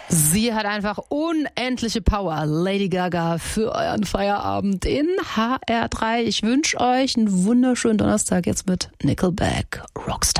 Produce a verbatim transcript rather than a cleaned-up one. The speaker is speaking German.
Sie hat einfach unendliche Power. Lady Gaga für euren Feierabend in H R drei. Ich wünsche euch einen wunderschönen Donnerstag jetzt mit Nickelback Rockstar.